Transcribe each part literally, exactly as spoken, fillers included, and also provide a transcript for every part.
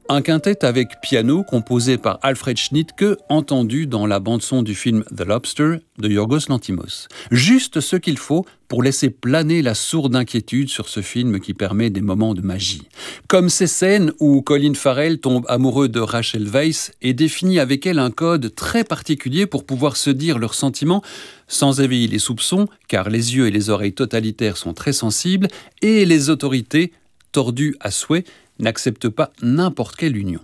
Un quintet avec piano composé par Alfred Schnittke, entendu dans la bande-son du film The Lobster de Yorgos Lanthimos. Juste ce qu'il faut pour laisser planer la sourde inquiétude sur ce film qui permet des moments de magie. Comme ces scènes où Colin Farrell tombe amoureux de Rachel Weisz et définit avec elle un code très particulier pour pouvoir se dire leurs sentiments sans éveiller les soupçons, car les yeux et les oreilles totalitaires sont très sensibles, et les autorités, tordues à souhait, n'acceptent pas n'importe quelle union.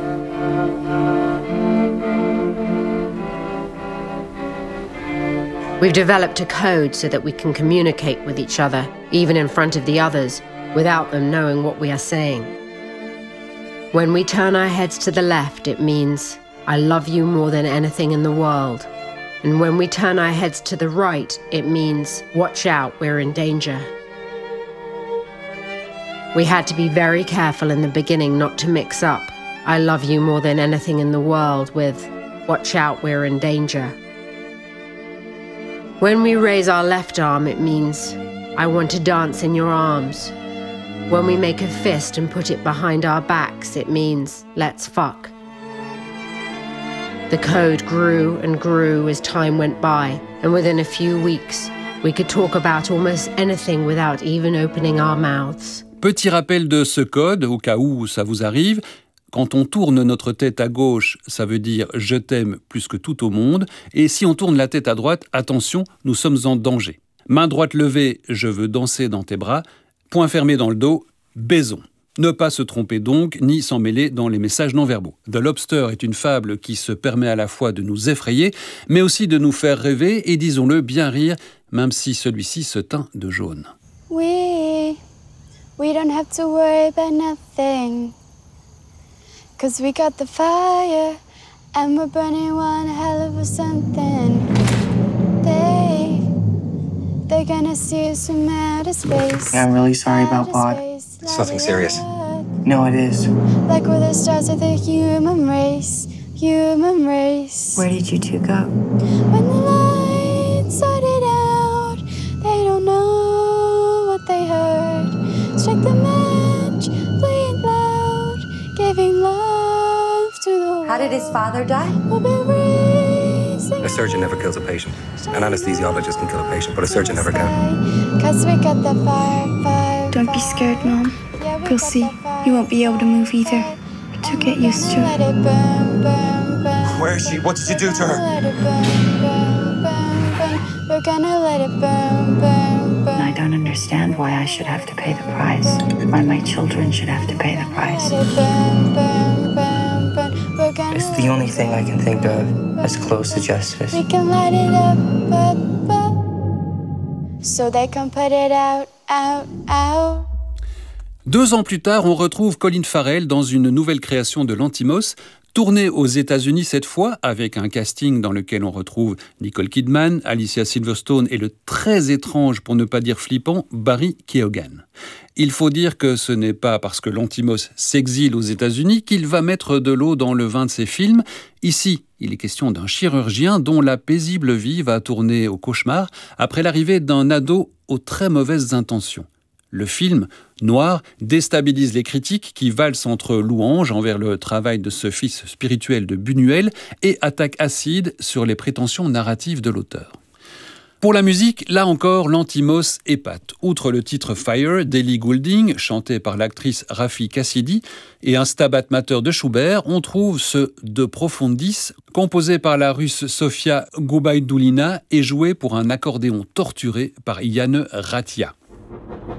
We've developed a code so that we can communicate with each other, even in front of the others, without them knowing what we are saying. When we turn our heads to the left, it means, I love you more than anything in the world. And when we turn our heads to the right, it means, watch out, we're in danger. We had to be very careful in the beginning not to mix up I love you more than anything in the world with watch out, we're in danger. When we raise our left arm, it means I want to dance in your arms. When we make a fist and put it behind our backs, it means let's fuck. The code grew and grew as time went by, and within a few weeks, we could talk about almost anything without even opening our mouths. Petit rappel de ce code, au cas où ça vous arrive. Quand on tourne notre tête à gauche, ça veut dire « je t'aime plus que tout au monde ». Et si on tourne la tête à droite, attention, nous sommes en danger. Main droite levée, je veux danser dans tes bras. Poing fermé dans le dos, baisons. Ne pas se tromper donc, ni s'en mêler dans les messages non-verbaux. The Lobster est une fable qui se permet à la fois de nous effrayer, mais aussi de nous faire rêver et, disons-le, bien rire, même si celui-ci se teint de jaune. We, we don't have to worry about nothing, 'cause we got the fire, and we're burning one hell of a something. They, they're gonna see us from outer space. Yeah, I'm really sorry about Bod. It's nothing serious. No, it is. Like we're the stars of the human race, human race. Where did you two go? When the lights started out, they don't know what they heard. Strike the match, play it loud, giving love to the world. How did his father die? We'll be raising A surgeon never kills a patient. An anesthesiologist can kill a patient, but a surgeon never can. 'Cause we got the fire, fire. Don't be scared, Mom. Yeah, we You'll got see. the fire. You won't be able to move either. So get used to Let it. it burn, burn, burn. Where is she? What did you do to her? Let it burn, burn, burn, burn. We're gonna let it burn, burn, burn. I don't understand why I should have to pay the price. Why my children should have to pay the price. Let it burn, burn, burn, burn. We're gonna It's the only thing I can think of as close to justice. We can light it up, up, up, so they can put it out, out, out. Deux ans plus tard, on retrouve Colin Farrell dans une nouvelle création de Lanthimos, tournée aux États-Unis cette fois, avec un casting dans lequel on retrouve Nicole Kidman, Alicia Silverstone et le très étrange, pour ne pas dire flippant, Barry Keoghan. Il faut dire que ce n'est pas parce que Lanthimos s'exile aux États-Unis qu'il va mettre de l'eau dans le vin de ses films. Ici, il est question d'un chirurgien dont la paisible vie va tourner au cauchemar après l'arrivée d'un ado aux très mauvaises intentions. Le film, noir, déstabilise les critiques qui valsent entre louanges envers le travail de ce fils spirituel de Buñuel et attaques acides sur les prétentions narratives de l'auteur. Pour la musique, là encore, Lanthimos épate. Outre le titre Fire d'Ellie Goulding, chanté par l'actrice Rafi Cassidy, et un Stabat Mater de Schubert, on trouve ce De Profundis, composé par la russe Sofia Gubaidulina et joué pour un accordéon torturé par Janne Ratia.